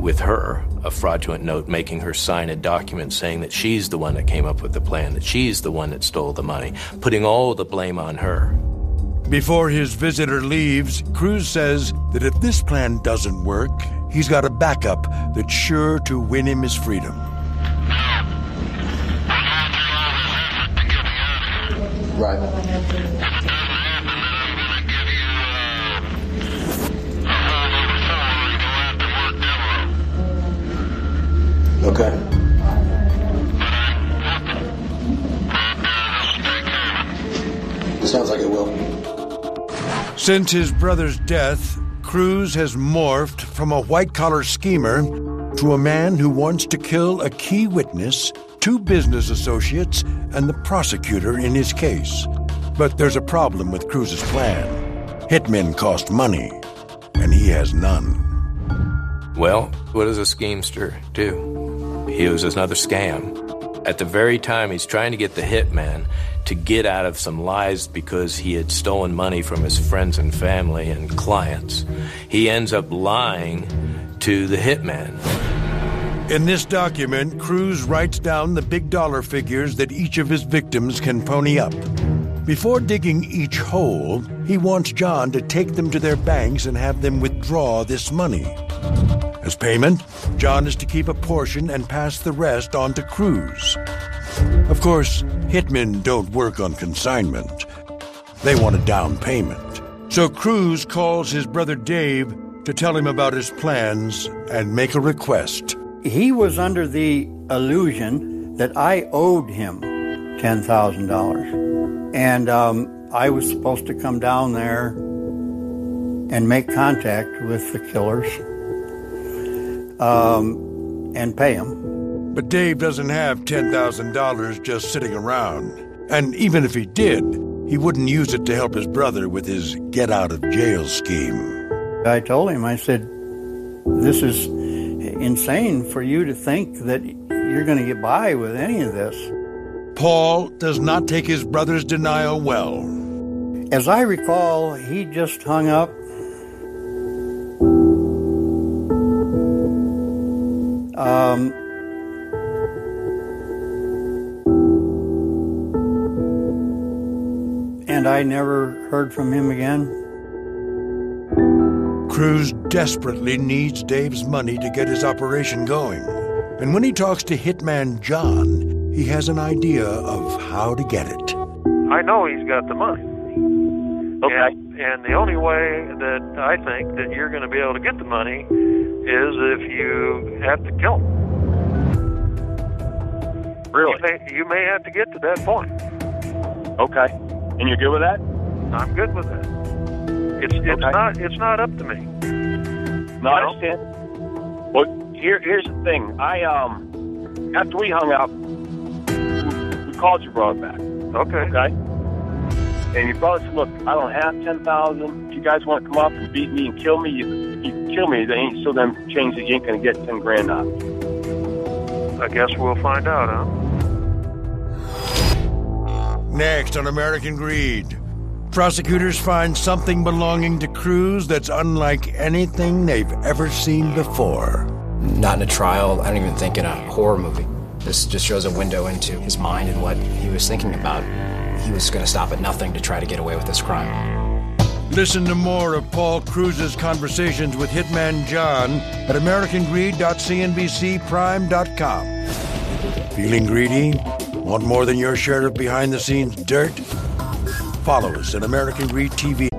with her, a fraudulent note making her sign a document saying that she's the one that came up with the plan, that she's the one that stole the money, putting all the blame on her. Before his visitor leaves, Cruz says that if this plan doesn't work, he's got a backup that's sure to win him his freedom. Right. Okay. Sounds like it will. Since his brother's death, Cruz has morphed from a white-collar schemer to a man who wants to kill a key witness, 2 business associates, and the prosecutor in his case. But there's a problem with Cruz's plan. Hitmen cost money, and he has none. Well, what does a schemester do? He uses another scam. At the very time he's trying to get the hitman to get out of some lies because he had stolen money from his friends and family and clients, he ends up lying to the hitman. In this document, Cruz writes down the big dollar figures that each of his victims can pony up. Before digging each hole, he wants John to take them to their banks and have them withdraw this money. As payment, John is to keep a portion and pass the rest on to Cruz. Of course, hitmen don't work on consignment. They want a down payment. So Cruz calls his brother Dave to tell him about his plans and make a request. He was under the illusion that I owed him $10,000. And I was supposed to come down there and make contact with the killers and pay them. But Dave doesn't have $10,000 just sitting around. And even if he did, he wouldn't use it to help his brother with his get-out-of-jail scheme. I told him, I said, this is insane for you to think that you're going to get by with any of this. Paul does not take his brother's denial well. As I recall, he just hung up. And I never heard from him again. Cruz desperately needs Dave's money to get his operation going. And when he talks to hitman John, he has an idea of how to get it. I know he's got the money. Okay. And the only way that I think that you're going to be able to get the money is if you have to kill him. Really? You may have to get to that point. Okay. And you're good with that? I'm good with that. It's not up to me. No, I understand. Well, here's the thing. After we hung up, we called your brother back. Okay. And your brother said, look, I don't have $10,000. If you guys want to come up and beat me and kill me, you kill me. They ain't still going to change it. You ain't going to get $10,000 out. I guess we'll find out, huh? Next on American Greed, prosecutors find something belonging to Cruz that's unlike anything they've ever seen before. Not in a trial, I don't even think in a horror movie. This just shows a window into his mind and what he was thinking about. He was going to stop at nothing to try to get away with this crime. Listen to more of Paul Cruz's conversations with Hitman John at AmericanGreed.CNBCPrime.com. Feeling greedy? Want more than your share of behind-the-scenes dirt? Follow us at American Greed TV.